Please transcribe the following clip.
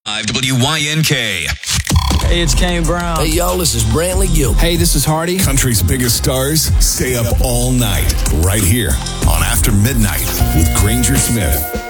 WYNK. Hey, it's Kane Brown. Hey, y'all, this is Brantley Gill. Hey, this is Hardy. Country's biggest stars stay up all night right here on After Midnight with Granger Smith.